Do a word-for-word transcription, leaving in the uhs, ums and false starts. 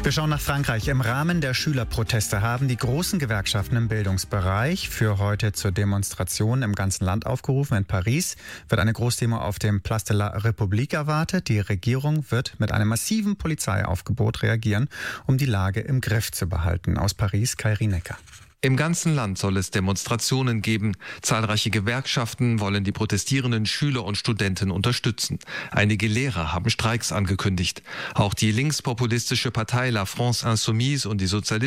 Wir schauen nach Frankreich. Im Rahmen der Schülerproteste haben die großen Gewerkschaften im Bildungsbereich für heute zur Demonstration im ganzen Land aufgerufen. In Paris wird eine Großdemo auf dem Place de la République erwartet. Die Regierung wird mit einem massiven Polizeiaufgebot reagieren, um die Lage im Griff zu behalten. Aus Paris, Kai Rienecker. Im ganzen Land soll es Demonstrationen geben. Zahlreiche Gewerkschaften wollen die protestierenden Schüler und Studenten unterstützen. Einige Lehrer haben Streiks angekündigt. Auch die linkspopulistische Partei La France Insoumise und die Sozialisten